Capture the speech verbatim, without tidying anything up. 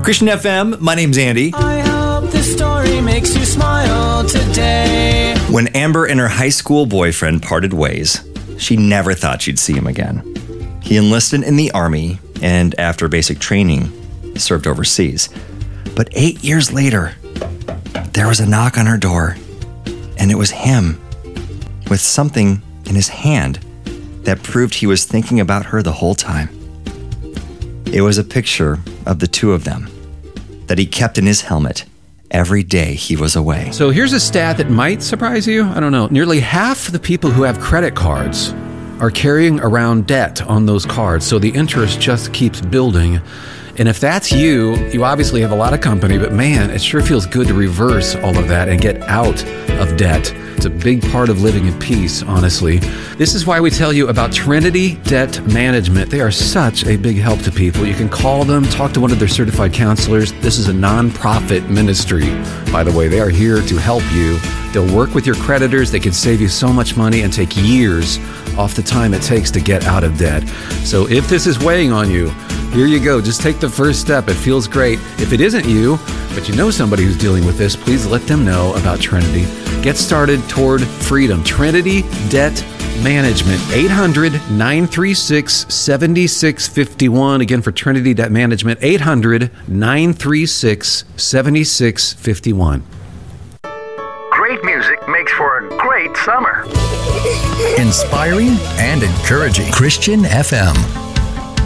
Christian F M, my name's Andy. I hope this story makes you smile today. When Amber and her high school boyfriend parted ways, she never thought she'd see him again. He enlisted in the Army and after basic training, served overseas. But eight years later, there was a knock on her door, and it was him with something in his hand that proved he was thinking about her the whole time. It was a picture of the two of them that he kept in his helmet every day he was away. So here's a stat that might surprise you. I don't know. Nearly half the people who have credit cards are carrying around debt on those cards. So the interest just keeps building. And if that's you, you obviously have a lot of company, but man, it sure feels good to reverse all of that and get out of debt. It's a big part of living in peace, honestly. This is why we tell you about Trinity Debt Management. They are such a big help to people. You can call them, talk to one of their certified counselors. This is a nonprofit ministry, by the way. They are here to help you. They'll work with your creditors. They can save you so much money and take years off the time it takes to get out of debt. So if this is weighing on you, here you go. Just take the first step. It feels great. If it isn't you, but you know somebody who's dealing with this, please let them know about Trinity. Get started toward freedom. Trinity Debt Management, eight hundred, nine three six, seven six five one. Again, for Trinity Debt Management, eight hundred, nine three six, seven six five one. Great music makes for a great summer. Inspiring and encouraging. Christian F M.